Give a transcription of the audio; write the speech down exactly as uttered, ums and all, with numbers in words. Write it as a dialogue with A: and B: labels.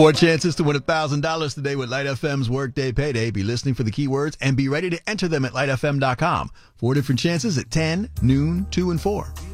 A: Four chances to win one thousand dollars today with Light F M's Workday Payday. Be listening for the keywords and be ready to enter them at light f m dot com. Four different chances at ten, noon, two, and four.